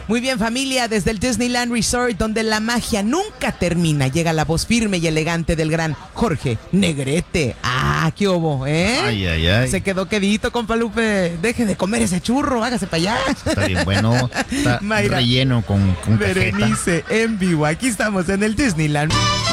Muy bien, familia, desde el Disneyland Resort, donde la magia nunca termina, llega la voz firme y elegante del gran Jorge Negrete. Ah, qué hubo, ¿eh? Ay. Se quedó quedito, compa Lupe. Deje de comer ese churro, hágase para allá. Está bien bueno, está Mayra, relleno con cajeta. Berenice, en vivo. Aquí estamos en el Disneyland.